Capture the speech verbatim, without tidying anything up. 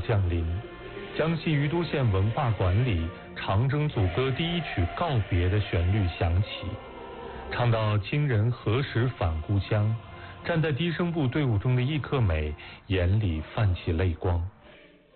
降临，江西于都县文化馆里长征组歌第一曲告别的旋律响起，唱到亲人何时返故乡，站在低声部队伍中的易克美眼里泛起泪光。